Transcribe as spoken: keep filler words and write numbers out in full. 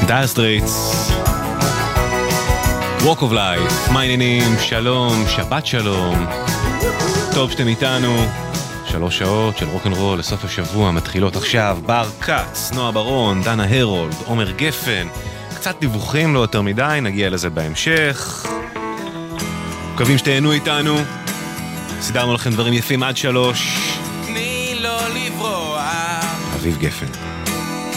Dire Straits, Walk of Life. מה העניינים? שלום, שבת שלום. טוב שאתם איתנו. שלוש שעות של רוק'נ'רול לסוף השבוע מתחילות עכשיו. בר קץ, נועה ברון, דנה הרולד, עומר גפן. קצת דיווחים, לא יותר מדי, נגיע לזה בהמשך. מקווים שתהנו איתנו. סידרנו לכם דברים יפים עד שלוש. תני לו לברוח. אביב גפן.